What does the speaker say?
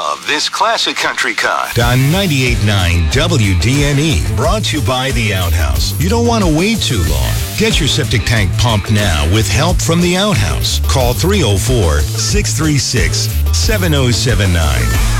love this classic country cut. On 98.9 WDNE, brought to you by The Outhouse. You don't want to wait too long. Get your septic tank pumped now with help from The Outhouse. Call 304-636-7079.